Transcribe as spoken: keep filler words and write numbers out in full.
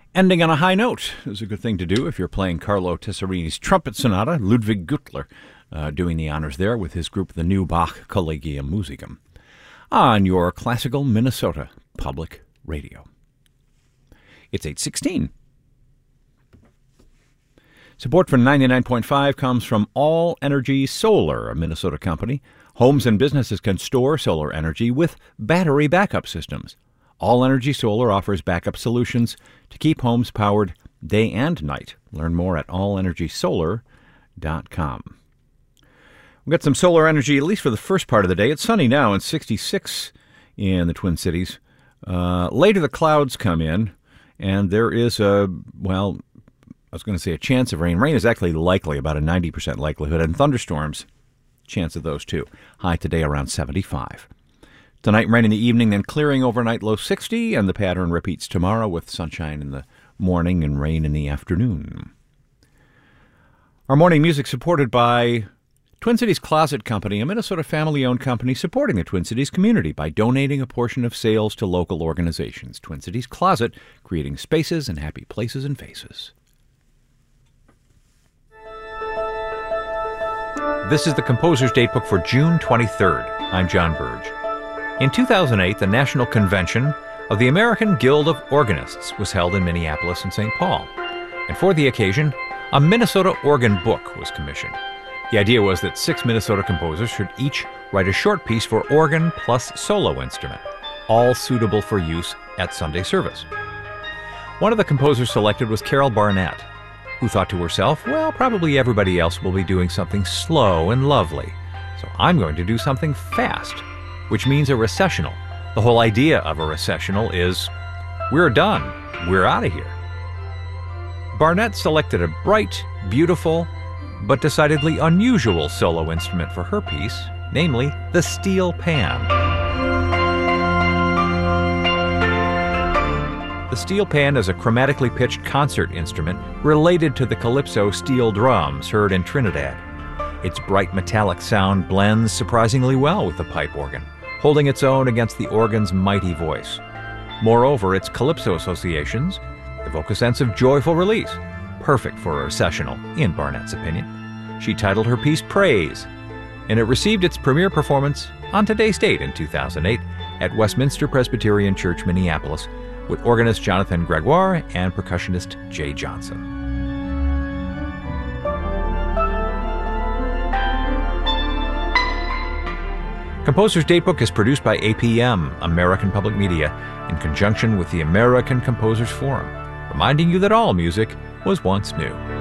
Ending on a high note is a good thing to do if you're playing Carlo Tesserini's Trumpet Sonata. Ludwig Gutler uh, doing the honors there with his group, the New Bach Collegium Musicum, on your classical Minnesota Public Radio. It's eight sixteen. Support for ninety-nine point five comes from All Energy Solar, a Minnesota company. Homes and businesses can store solar energy with battery backup systems. All Energy Solar offers backup solutions to keep homes powered day and night. Learn more at all energy solar dot com. We've got some solar energy, at least for the first part of the day. It's sunny now and sixty-six in the Twin Cities. Uh, later the clouds come in, and there is a, well, I was going to say a chance of rain. Rain is actually likely, about a ninety percent likelihood, and thunderstorms, chance of those too. High today around seventy-five. Tonight, rain in the evening, then clearing overnight, low sixty, and the pattern repeats tomorrow with sunshine in the morning and rain in the afternoon. Our morning music supported by Twin Cities Closet Company, a Minnesota family-owned company supporting the Twin Cities community by donating a portion of sales to local organizations. Twin Cities Closet, creating spaces and happy places and faces. This is the Composer's Datebook for June twenty-third. I'm John Burge. In two thousand eight, the National Convention of the American Guild of Organists was held in Minneapolis and Saint Paul. And for the occasion, a Minnesota organ book was commissioned. The idea was that six Minnesota composers should each write a short piece for organ plus solo instrument, all suitable for use at Sunday service. One of the composers selected was Carol Barnett, who thought to herself, well, probably everybody else will be doing something slow and lovely, so I'm going to do something fast, which means a recessional. The whole idea of a recessional is, we're done, we're out of here. Barnett selected a bright, beautiful, but decidedly unusual solo instrument for her piece, namely the steel pan. The steel pan is a chromatically pitched concert instrument related to the calypso steel drums heard in Trinidad. Its bright metallic sound blends surprisingly well with the pipe organ, holding its own against the organ's mighty voice. Moreover, its calypso associations evoke a sense of joyful release, perfect for a recessional, in Barnett's opinion. She titled her piece Praise, and it received its premiere performance on today's date in two thousand eight at Westminster Presbyterian Church, Minneapolis, with organist Jonathan Gregoire and percussionist Jay Johnson. Composer's Datebook is produced by A P M, American Public Media, in conjunction with the American Composers Forum, reminding you that all music was once new.